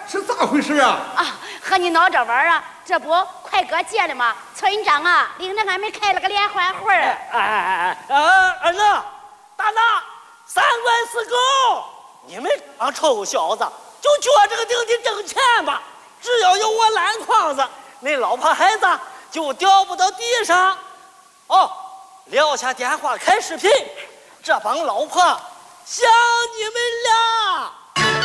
是咋回事啊？ 啊，和你闹着玩啊！这不快过节了吗？村长啊，领着俺们开了个联欢会儿。 儿子，大大，三观四狗，你们帮臭小子就觉这个腚地挣钱吧，只要有我篮筐子，那老婆孩子就掉不到地上。哦，撂下电话开视频，这帮老婆想你们了。